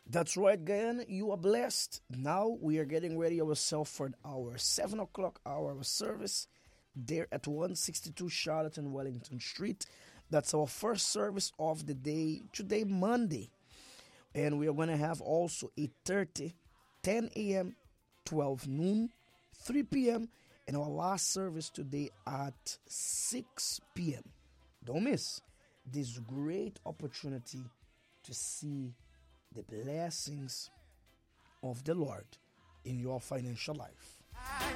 That's right, Guyana. You are blessed. Now we are getting ready ourselves for our 7 o'clock hour of service there at 162 Charlotte and Wellington Street. That's our first service of the day today, Monday. And we are going to have also 8:30, 10 a.m., 12 noon, 3 p.m., and our last service today at 6 p.m. Don't miss this great opportunity to see the blessings of the Lord in your financial life.